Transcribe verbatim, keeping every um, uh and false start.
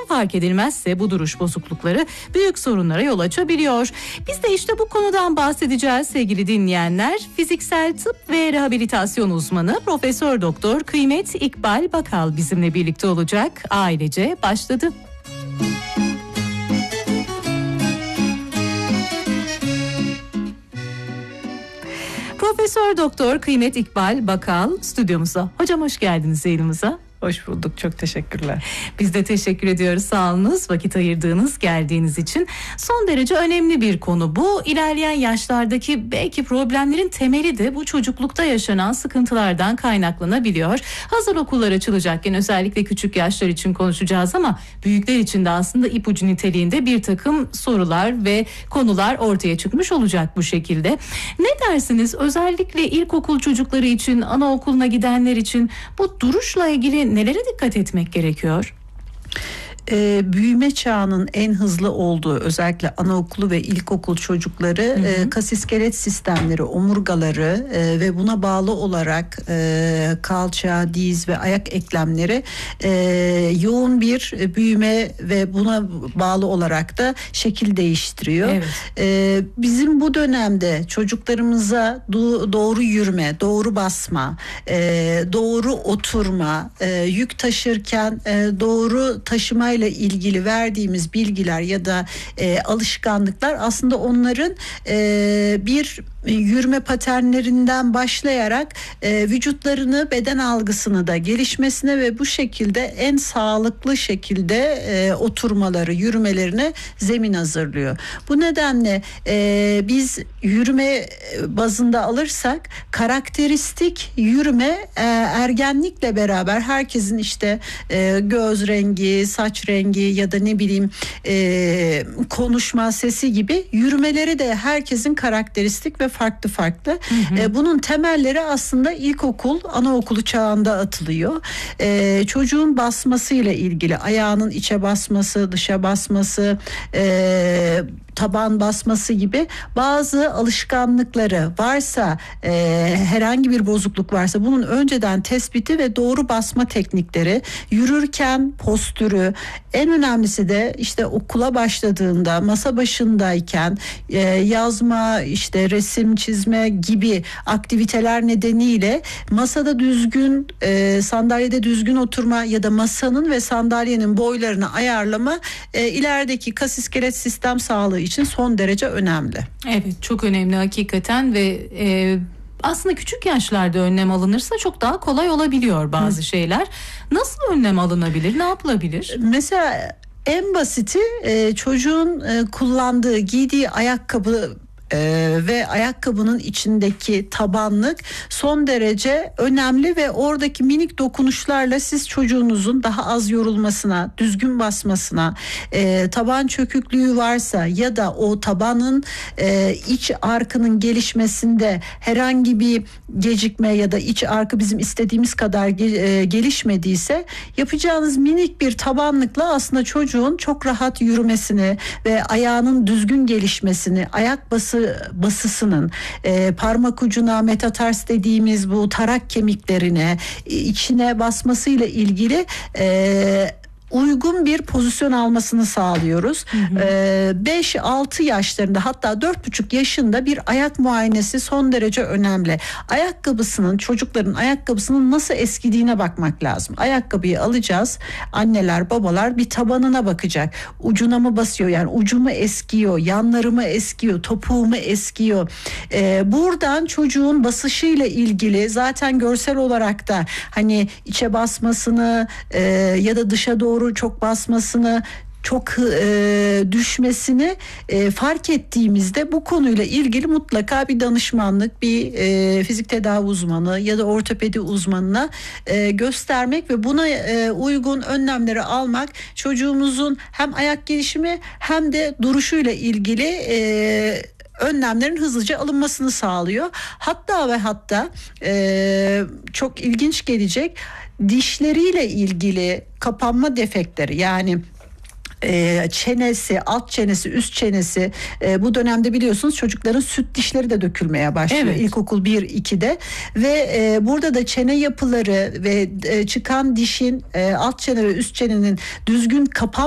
fark edilmezse bu duruş bozuklukları büyük sorunlara yol açabiliyor. Biz de işte bu konudan bahsedeceğiz sevgili dinleyenler. Fiziksel tıp ve rehabilitasyon uzmanı Profesör Doktor Kıymet İkbal Bakal bizimle birlikte olacak. Ailece başladı. Profesör Doktor Kıymet İkbal Bakal stüdyomuza. Hocam hoş geldiniz yayınımıza. Hoş bulduk. Çok teşekkürler. Biz de teşekkür ediyoruz. Sağ olunuz. Vakit ayırdığınız, geldiğiniz için. Son derece önemli bir konu bu. İlerleyen yaşlardaki belki problemlerin temeli de bu çocuklukta yaşanan sıkıntılardan kaynaklanabiliyor. Hazır okullar açılacakken özellikle küçük yaşlar için konuşacağız ama büyükler için de aslında ipucu niteliğinde bir takım sorular ve konular ortaya çıkmış olacak bu şekilde. Ne dersiniz? Özellikle ilkokul çocukları için, anaokuluna gidenler için bu duruşla ilgili nelere dikkat etmek gerekiyor? Ee, büyüme çağının en hızlı olduğu özellikle anaokulu ve ilkokul çocukları hı hı. E, kas iskelet sistemleri, omurgaları e, ve buna bağlı olarak e, kalça, diz ve ayak eklemleri e, yoğun bir büyüme ve buna bağlı olarak da şekil değiştiriyor. Evet. E, bizim bu dönemde çocuklarımıza do- doğru yürüme, doğru basma, e, doğru oturma, e, yük taşırken e, doğru taşıma ile ilgili verdiğimiz bilgiler ya da e, alışkanlıklar aslında onların e, bir yürüme paternlerinden başlayarak e, vücutlarını, beden algısını da gelişmesine ve bu şekilde en sağlıklı şekilde e, oturmaları, yürümelerine zemin hazırlıyor. Bu nedenle e, biz yürüme bazında alırsak karakteristik yürüme e, ergenlikle beraber herkesin işte e, göz rengi, saç rengi ya da ne bileyim e, konuşma sesi gibi yürümeleri de herkesin karakteristik ve farklı farklı. Hı hı. E, bunun temelleri aslında ilkokul, anaokulu çağında atılıyor. E, çocuğun basmasıyla ilgili ayağının içe basması, dışa basması, e, taban basması gibi bazı alışkanlıkları varsa, e, herhangi bir bozukluk varsa bunun önceden tespiti ve doğru basma teknikleri, yürürken postürü, en önemlisi de işte okula başladığında, masa başındayken e, yazma, işte resim çizme gibi aktiviteler nedeniyle masada düzgün, e, sandalyede düzgün oturma ya da masanın ve sandalyenin boylarını ayarlama e, ilerideki kas iskelet sistem sağlığı için son derece önemli. Evet, çok önemli hakikaten ve e, aslında küçük yaşlarda önlem alınırsa çok daha kolay olabiliyor bazı Hı. şeyler. Nasıl önlem alınabilir? Ne yapılabilir? Mesela en basiti e, çocuğun e, kullandığı, giydiği ayakkabı Ee, ve ayakkabının içindeki tabanlık son derece önemli ve oradaki minik dokunuşlarla siz çocuğunuzun daha az yorulmasına, düzgün basmasına, e, taban çöküklüğü varsa ya da o tabanın e, iç arkının gelişmesinde herhangi bir gecikme ya da iç arkı bizim istediğimiz kadar ge- e, gelişmediyse yapacağınız minik bir tabanlıkla aslında çocuğun çok rahat yürümesini ve ayağının düzgün gelişmesini, ayak bası basısının e, parmak ucuna metatarsal dediğimiz bu tarak kemiklerine içine basmasıyla ilgili e, uygun bir pozisyon almasını sağlıyoruz. beş altı yaşlarında hatta dört buçuk yaşında bir ayak muayenesi son derece önemli. Ayakkabısının, çocukların ayakkabısının nasıl eskidiğine bakmak lazım. Ayakkabıyı alacağız. Anneler, babalar bir tabanına bakacak. Ucuna mı basıyor? Yani ucu mu eskiyor? Yanları mı eskiyor? Topuğu mu eskiyor? Ee, buradan çocuğun basışıyla ilgili zaten görsel olarak da hani içe basmasını e, ya da dışa doğru çok basmasını, çok e, düşmesini e, fark ettiğimizde bu konuyla ilgili mutlaka bir danışmanlık, bir e, fizik tedavi uzmanı ya da ortopedi uzmanına e, göstermek ve buna e, uygun önlemleri almak çocuğumuzun hem ayak gelişimi hem de duruşuyla ilgili e, önlemlerin hızlıca alınmasını sağlıyor. Hatta ve hatta e, çok ilginç gelecek, dişleriyle ilgili kapanma defektleri, yani e, çenesi, alt çenesi, üst çenesi, e, bu dönemde biliyorsunuz çocukların süt dişleri de dökülmeye başlıyor. Evet. İlkokul bir ikide ve e, burada da çene yapıları ve e, çıkan dişin e, alt çene ve üst çenenin düzgün kapan